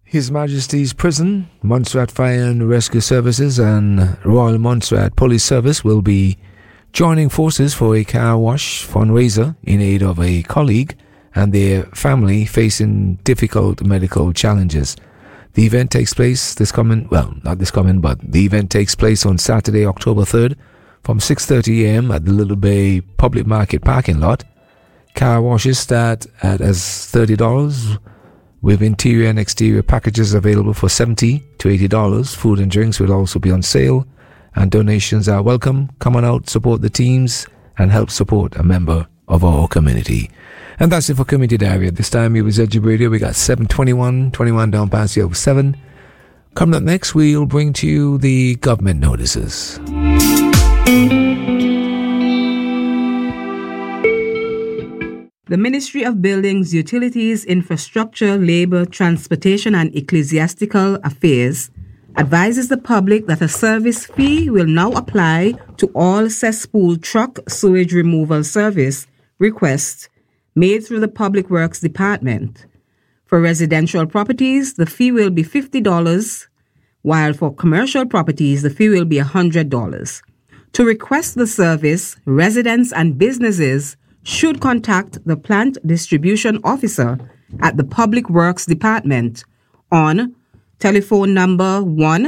His Majesty's Prison, Montserrat Fire and Rescue Services and Royal Montserrat Police Service will be joining forces for a car wash fundraiser in aid of a colleague and their family facing difficult medical challenges. The event takes place the event takes place on Saturday, October 3rd from 6:30 a.m. at the Little Bay Public Market parking lot. Car washes start at as $30, with interior and exterior packages available for $70 to $80. Food and drinks will also be on sale, and donations are welcome. Come on out, support the teams, and help support a member of our community. And that's it for Community Diary. At this time, it was Edge Radio. We got 7:21 down past the 7. Coming up next, we'll bring to you the government notices. The Ministry of Buildings, Utilities, Infrastructure, Labour, Transportation and Ecclesiastical Affairs advises the public that a service fee will now apply to all cesspool truck sewage removal service requests made through the Public Works Department. For residential properties, the fee will be $50, while for commercial properties, the fee will be $100. To request the service, residents and businesses should contact the Plant Distribution Officer at the Public Works Department on telephone number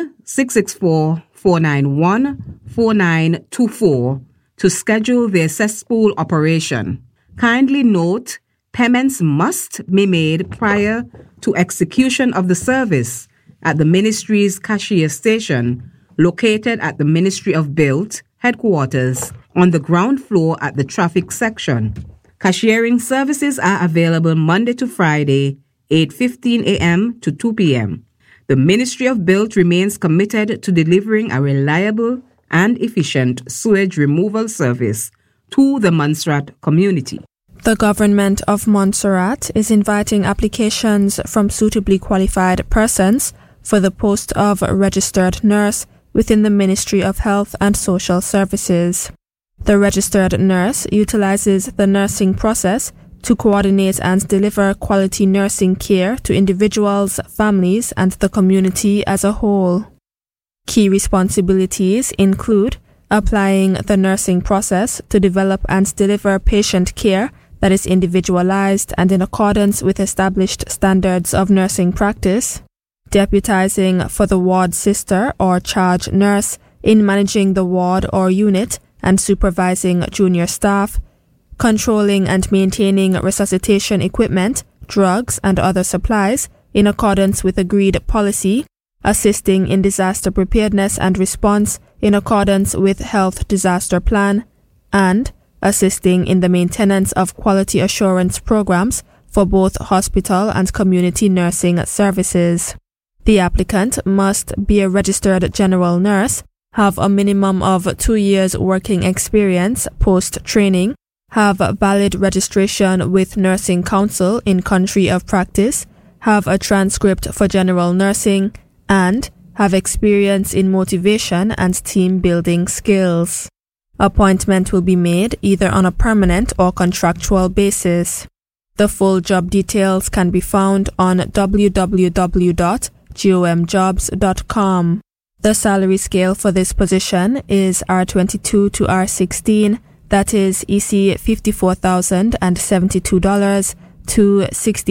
1-664-491-4924 to schedule their cesspool operation. Kindly note, payments must be made prior to execution of the service at the Ministry's cashier station located at the Ministry of Build headquarters on the ground floor at the traffic section. Cashiering services are available Monday to Friday, 8:15 a.m. to 2 p.m. The Ministry of Build remains committed to delivering a reliable and efficient sewage removal service to the Montserrat community. The Government of Montserrat is inviting applications from suitably qualified persons for the post of registered nurse within the Ministry of Health and Social Services. The registered nurse utilizes the nursing process to coordinate and deliver quality nursing care to individuals, families, and the community as a whole. Key responsibilities include applying the nursing process to develop and deliver patient care that is individualized and in accordance with established standards of nursing practice, deputizing for the ward sister or charge nurse in managing the ward or unit and supervising junior staff, controlling and maintaining resuscitation equipment, drugs, and other supplies in accordance with agreed policy, assisting in disaster preparedness and response in accordance with health disaster plan, and assisting in the maintenance of quality assurance programs for both hospital and community nursing services. The applicant must be a registered general nurse, have a minimum of 2 years working experience post-training, have valid registration with Nursing Council in country of practice, have a transcript for general nursing, and have experience in motivation and team building skills. Appointment will be made either on a permanent or contractual basis. The full job details can be found on www.gomjobs.com. The salary scale for this position is R22 to R16, that is EC $54,072 to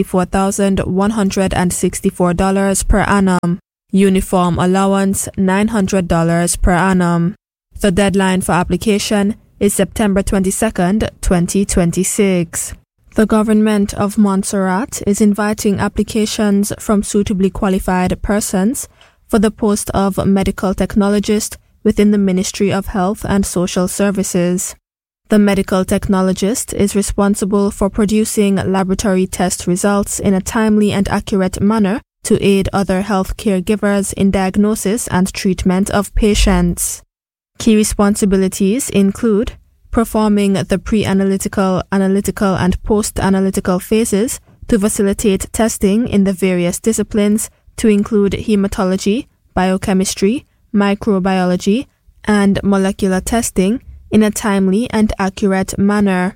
$64,164 per annum. Uniform allowance $900 per annum. The deadline for application is September 22nd, 2026. The Government of Montserrat is inviting applications from suitably qualified persons for the post of medical technologist within the Ministry of Health and Social Services. The medical technologist is responsible for producing laboratory test results in a timely and accurate manner to aid other health caregivers in diagnosis and treatment of patients. Key responsibilities include performing the pre-analytical, analytical, and post-analytical phases to facilitate testing in the various disciplines to include hematology, biochemistry, microbiology, and molecular testing in a timely and accurate manner,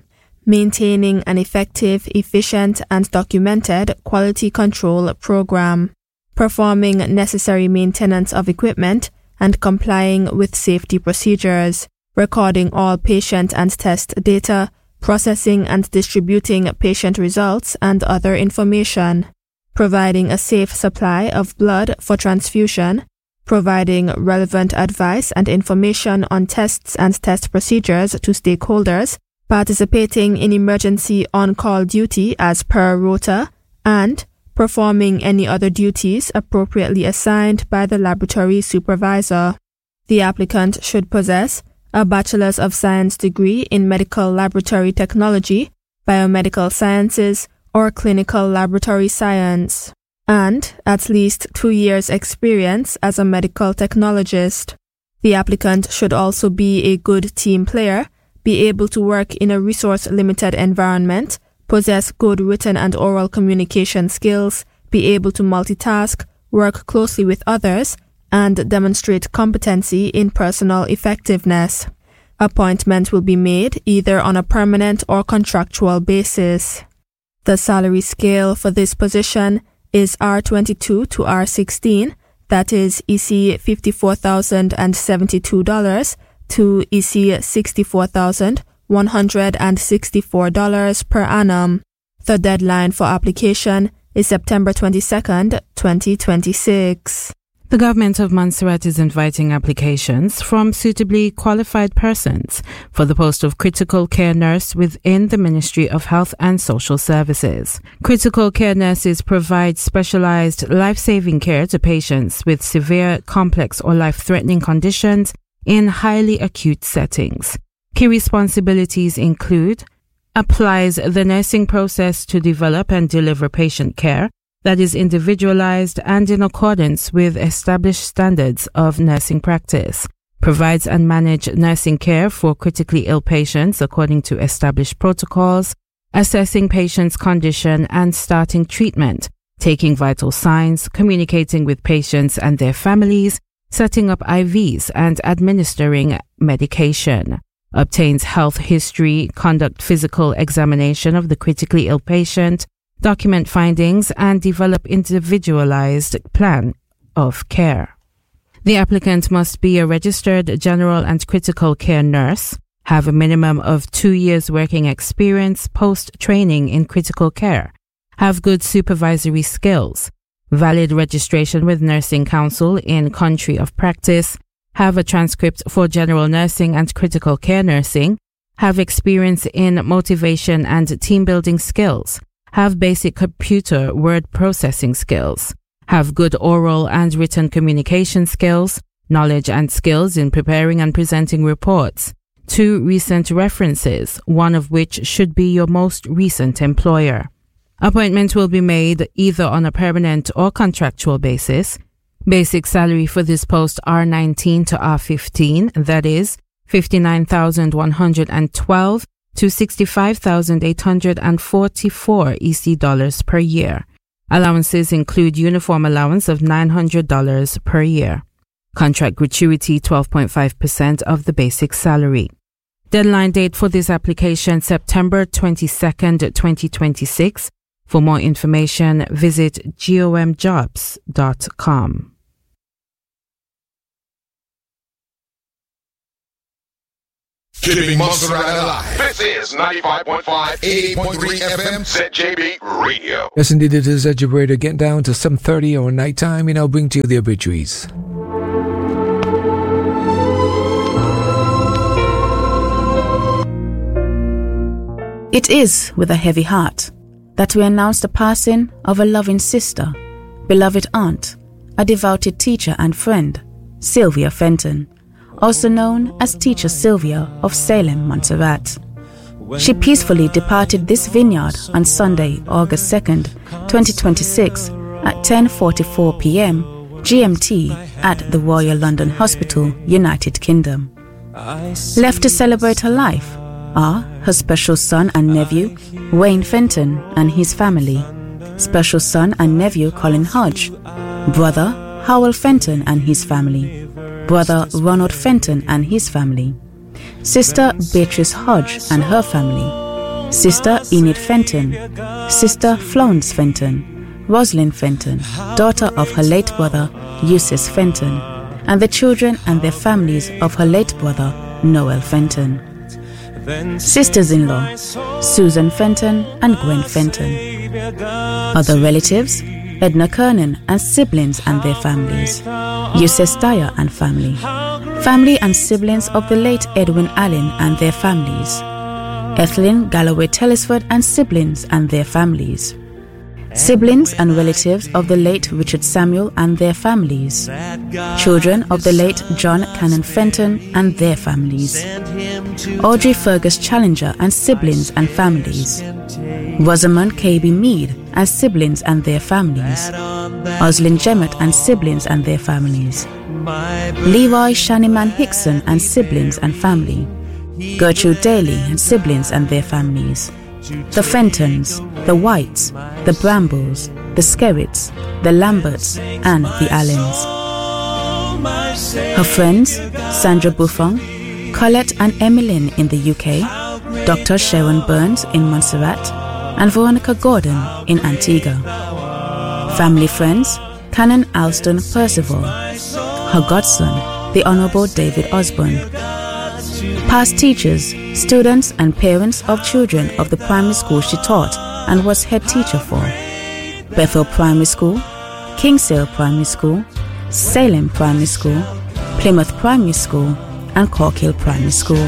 maintaining an effective, efficient, and documented quality control program. performing necessary maintenance of equipment, and complying with safety procedures, recording all patient and test data, processing and distributing patient results and other information, providing a safe supply of blood for transfusion, providing relevant advice and information on tests and test procedures to stakeholders, participating in emergency on-call duty as per rota, and performing any other duties appropriately assigned by the laboratory supervisor. The applicant should possess a Bachelor's of Science degree in Medical Laboratory Technology, Biomedical Sciences, or Clinical Laboratory Science, and at least 2 years' experience as a medical technologist. The applicant should also be a good team player, be able to work in a resource-limited environment, possess good written and oral communication skills, be able to multitask, work closely with others, and demonstrate competency in personal effectiveness. Appointment will be made either on a permanent or contractual basis. The salary scale for this position is R22 to R16, that is EC $54,072 to EC $64,164 per annum. The deadline for application is September 22nd, 2026. The government of Montserrat is inviting applications from suitably qualified persons for the post of critical care nurse within the Ministry of Health and Social Services. Critical care nurses provide specialized life-saving care to patients with severe, complex or life-threatening conditions in highly acute settings. Key responsibilities include applies the nursing process to develop and deliver patient care that is individualized and in accordance with established standards of nursing practice, provides and manages nursing care for critically ill patients according to established protocols, assessing patients' condition and starting treatment, taking vital signs, communicating with patients and their families, setting up IVs and administering medication, obtains health history, conduct physical examination of the critically ill patient, document findings, and develop individualized plan of care. The applicant must be a registered general and critical care nurse, have a minimum of 2 years working experience post-training in critical care, have good supervisory skills, valid registration with Nursing Council in country of practice, have a transcript for general nursing and critical care nursing, have experience in motivation and team building skills, have basic computer word processing skills, have good oral and written communication skills, knowledge and skills in preparing and presenting reports, 2 recent references, one of which should be your most recent employer. Appointment will be made either on a permanent or contractual basis. Basic salary for this post R19 to R15, that is $59,112 to $65,844 EC dollars per year. Allowances include uniform allowance of $900 per year. Contract gratuity 12.5% of the basic salary. Deadline date for this application September 22nd, 2026. For more information, visit gomjobs.com. Keeping Montserrat alive. This is 95.5, 88.3 FM, ZJB Radio. Yes, indeed, it is ZJB. Getting down to 7:30 or night time, and I'll bring to you the obituaries. It is with a heavy heart that we announce the passing of a loving sister, beloved aunt, a devoted teacher and friend, Sylvia Fenton, also known as Teacher Sylvia of Salem, Montserrat. She peacefully departed this vineyard on Sunday, August 2nd, 2026 at 10:44 p.m. GMT at the Royal London Hospital, United Kingdom. Left to celebrate her life are her special son and nephew, Wayne Fenton and his family, special son and nephew Colin Hodge, brother Howell Fenton and his family, brother Ronald Fenton and his family, sister Beatrice Hodge and her family, sister Enid Fenton, sister Florence Fenton, Rosalind Fenton, daughter of her late brother, Eustace Fenton, and the children and their families of her late brother, Noel Fenton. Sisters-in-law, Susan Fenton and Gwen Fenton. Other relatives, Edna Kernan and siblings and their families. Eustace Dyer and family. Family and siblings of the late Edwin Allen and their families. Ethelyn Galloway Tellisford and siblings and their families. Siblings and relatives of the late Richard Samuel and their families. Children of the late John Cannon Fenton and their families. Audrey Fergus Challenger and siblings and families. Rosamond K.B. Mead and siblings and their families. Oslin Jemmett and siblings and their families. Leroy Shannyman Hickson and siblings and family. Gertrude Daly and siblings and their families. The Fentons, the Whites, the Brambles, the Skerritts, the Lamberts, and the Allens. Her friends, Sandra Buffon, Colette and Emmeline in the UK, Dr. Sharon Burns in Montserrat, and Veronica Gordon in Antigua. Family friends, Canon Alston Percival. Her godson, the Honourable David Osborne. Past teachers, students and parents of children of the primary school she taught and was head teacher for. Bethel Primary School, Kingsale Primary School, Salem Primary School, Plymouth Primary School, and Cork Hill Primary School.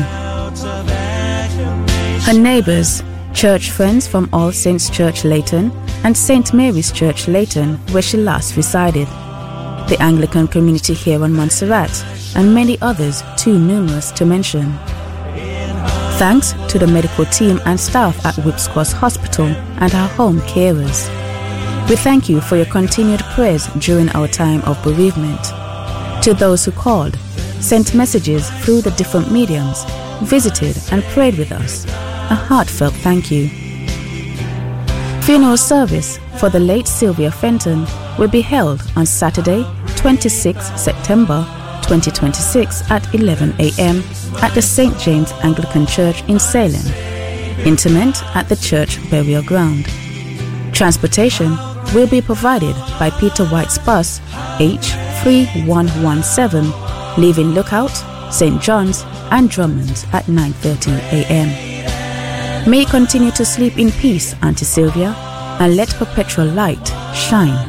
Her neighbours, church friends from All Saints Church Leighton and St. Mary's Church Leighton, where she last resided. The Anglican community here on Montserrat, and many others too numerous to mention. Thanks to the medical team and staff at Whipps Cross Hospital and our home carers. We thank you for your continued prayers during our time of bereavement. To those who called, sent messages through the different mediums, visited and prayed with us, a heartfelt thank you. Funeral service for the late Sylvia Fenton will be held on Saturday, 26 September 2026 at 11 a.m. at the St. James Anglican Church in Salem. Interment at the church burial ground. Transportation will be provided by Peter White's bus H3117, leaving Lookout, St. John's and Drummond's at 9:30 a.m. May you continue to sleep in peace, Auntie Sylvia, and let perpetual light shine